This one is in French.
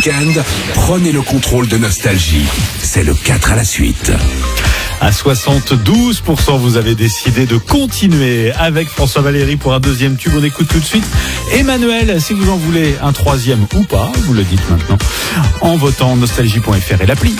week-end, prenez le contrôle de Nostalgie. C'est le 4 à la suite. À 72%, vous avez décidé de continuer avec François Valéry pour un deuxième tube. On écoute tout de suite Emmanuel. Si vous en voulez un troisième ou pas, vous le dites maintenant en votant nostalgie.fr et l'appli.